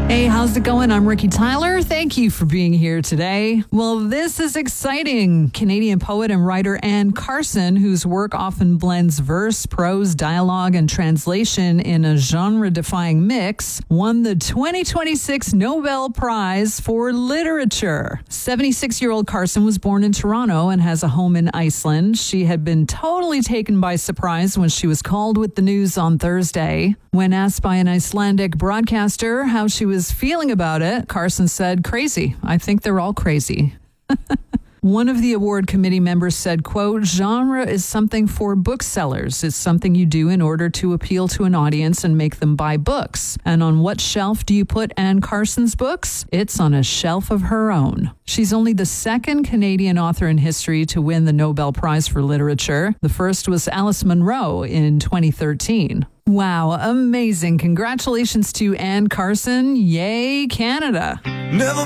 Hey, how's it going? I'm Ricky Tyler. Thank you for being here today. Well, this is exciting. Canadian poet and writer Anne Carson, whose work often blends verse, prose, dialogue, and translation in a genre-defying mix, won the 2026 Nobel Prize for Literature. 76-year-old Carson was born in Toronto and has a home in Iceland. She had been totally taken by surprise when she was called with the news on Thursday. When asked by an Icelandic broadcaster how she was feeling about it, Carson said, "Crazy. I think they're all crazy." One of the award committee members said, quote, "Genre is something for booksellers. It's something you do in order to appeal to an audience and make them buy books. And on what shelf do you put Anne Carson's books? It's on a shelf of her own." She's only the second Canadian author in history to win the Nobel Prize for Literature. The first was Alice Munro in 2013. Wow, amazing. Congratulations to Anne Carson. Yay, Canada. Never